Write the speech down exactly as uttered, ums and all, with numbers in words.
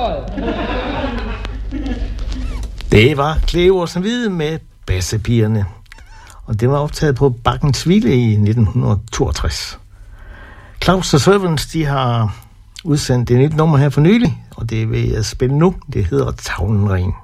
skål. Det var Cleo Hvide med Bassepigerne. Og det var optaget på Bakkens Hvile i nitten toogtres. Claus og Servants, de har udsendt et nyt nummer her for nylig, og det vil jeg spille nu. Det hedder Tavlen Ren.